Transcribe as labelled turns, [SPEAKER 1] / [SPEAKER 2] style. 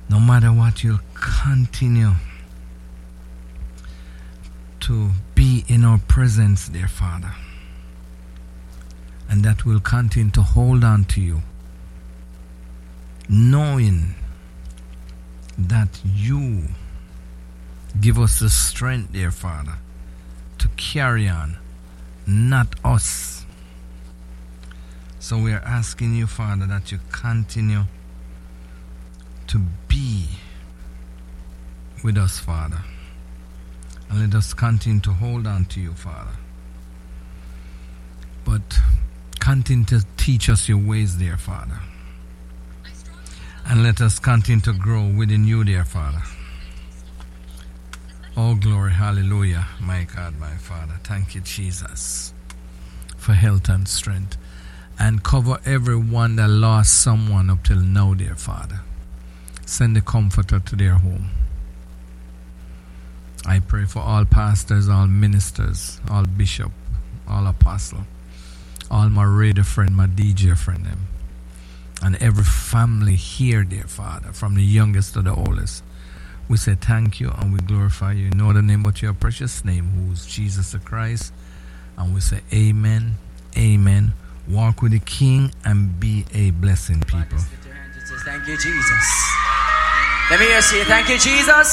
[SPEAKER 1] No matter what, you'll continue to be in our presence, dear Father. And that we'll continue to hold on to you, knowing that you give us the strength, dear Father, to carry on, not us. So we are asking you, Father, that you continue to be with us, Father. And let us continue to hold on to you, Father. But continue to teach us your ways, dear Father. And let us continue to grow within you, dear Father. Oh, glory, hallelujah, my God, my Father. Thank you, Jesus, for health and strength. And cover everyone that lost someone up till now, dear Father. Send the comforter to their home. I pray for all pastors, all ministers, all bishop, all apostle, all my radio friend, my DJ friend, them, and every family here, dear Father, from the youngest to the oldest. We say thank you and we glorify you. In no other name but your precious name, who is Jesus the Christ. And we say amen, amen. Walk with the King and be a blessing, people.
[SPEAKER 2] Thank you, Jesus. Let me hear you say thank you, Jesus.